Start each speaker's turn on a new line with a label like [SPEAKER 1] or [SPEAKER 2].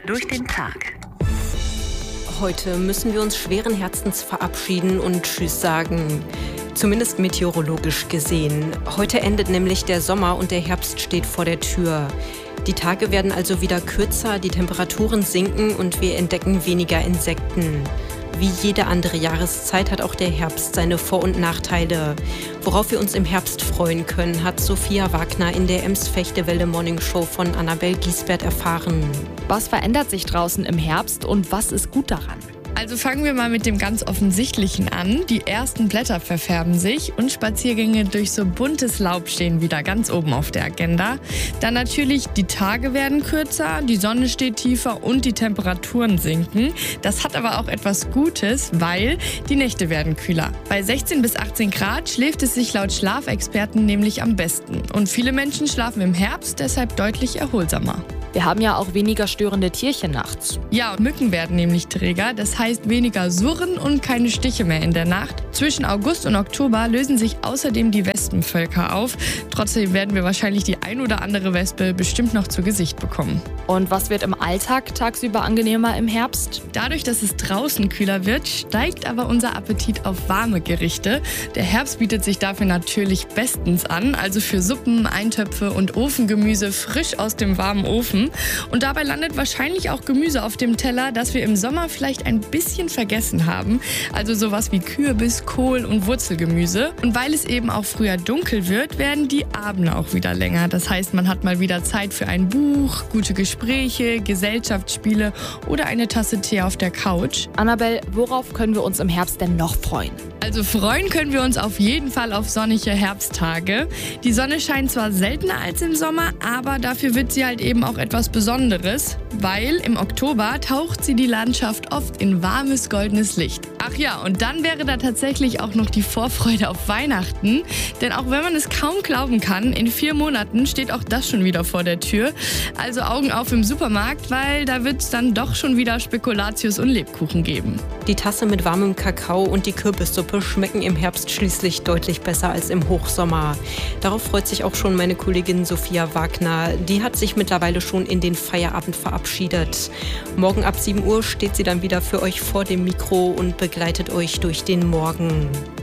[SPEAKER 1] durch den Tag.
[SPEAKER 2] Heute müssen wir uns schweren Herzens verabschieden und Tschüss sagen. Zumindest meteorologisch gesehen. Heute endet nämlich der Sommer und der Herbst steht vor der Tür. Die Tage werden also wieder kürzer, die Temperaturen sinken und wir entdecken weniger Insekten. Wie jede andere Jahreszeit hat auch der Herbst seine Vor- und Nachteile. Worauf wir uns im Herbst freuen können, hat Sophia Wagner in der Ems-Fechtewelle Morning Show von Annabel Giesbert erfahren.
[SPEAKER 3] Was verändert sich draußen im Herbst und was ist gut daran?
[SPEAKER 4] Also fangen wir mal mit dem ganz Offensichtlichen an. Die ersten Blätter verfärben sich und Spaziergänge durch so buntes Laub stehen wieder ganz oben auf der Agenda. Dann natürlich, die Tage werden kürzer, die Sonne steht tiefer und die Temperaturen sinken. Das hat aber auch etwas Gutes, weil die Nächte werden kühler. Bei 16 bis 18 Grad schläft es sich laut Schlafexperten nämlich am besten. Und viele Menschen schlafen im Herbst deshalb deutlich erholsamer.
[SPEAKER 3] Wir haben ja auch weniger störende Tierchen nachts.
[SPEAKER 4] Ja, Mücken werden nämlich träger, das heißt weniger Surren und keine Stiche mehr in der Nacht. Zwischen August und Oktober lösen sich außerdem die Wespenvölker auf. Trotzdem werden wir wahrscheinlich die ein oder andere Wespe bestimmt noch zu Gesicht bekommen.
[SPEAKER 3] Und was wird im Alltag tagsüber angenehmer im Herbst?
[SPEAKER 4] Dadurch, dass es draußen kühler wird, steigt aber unser Appetit auf warme Gerichte. Der Herbst bietet sich dafür natürlich bestens an, also für Suppen, Eintöpfe und Ofengemüse frisch aus dem warmen Ofen. Und dabei landet wahrscheinlich auch Gemüse auf dem Teller, das wir im Sommer vielleicht ein bisschen vergessen haben. Also sowas wie Kürbis, Kohl und Wurzelgemüse. Und weil es eben auch früher dunkel wird, werden die Abende auch wieder länger. Das heißt, man hat mal wieder Zeit für ein Buch, gute Gespräche, Gesellschaftsspiele oder eine Tasse Tee auf der Couch.
[SPEAKER 3] Annabel, worauf können wir uns im Herbst denn noch freuen?
[SPEAKER 4] Also freuen können wir uns auf jeden Fall auf sonnige Herbsttage. Die Sonne scheint zwar seltener als im Sommer, aber dafür wird sie halt eben auch etwas Besonderes, weil im Oktober taucht sie die Landschaft oft in warmes, goldenes Licht. Ach ja, und dann wäre da tatsächlich auch noch die Vorfreude auf Weihnachten. Denn auch wenn man es kaum glauben kann, in 4 Monaten steht auch das schon wieder vor der Tür. Also Augen auf im Supermarkt, weil da wird es dann doch schon wieder Spekulatius und Lebkuchen geben.
[SPEAKER 2] Die Tasse mit warmem Kakao und die Kürbissuppe schmecken im Herbst schließlich deutlich besser als im Hochsommer. Darauf freut sich auch schon meine Kollegin Sophia Wagner. Die hat sich mittlerweile schon in den Feierabend verabschiedet. Morgen ab 7 Uhr steht sie dann wieder für euch vor dem Mikro und begleitet euch durch den Morgen.